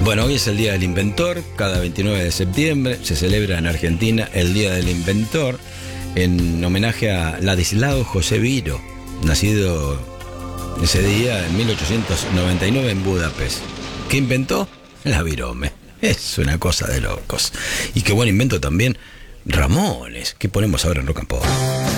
Bueno, hoy es el Día del Inventor. Cada 29 de septiembre se celebra en Argentina el Día del Inventor en homenaje a Ladislao José Biro, nacido ese día en 1899 en Budapest. ¿Qué inventó? La virome. Es una cosa de locos. Y qué buen invento también Ramones. ¿Qué ponemos ahora en Rock and Pop?